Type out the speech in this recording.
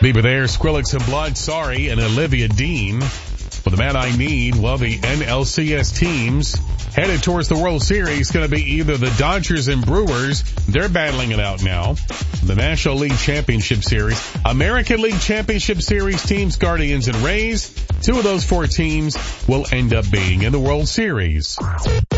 Be there, Skrillex and Blood, Sorry, and Olivia Dean. For the man I need, well, the NLCS teams headed towards the World Series going to be either the Dodgers and Brewers. They're battling it out now. The National League Championship Series, American League Championship Series teams, Guardians and Rays. Two of those four teams will end up being in the World Series.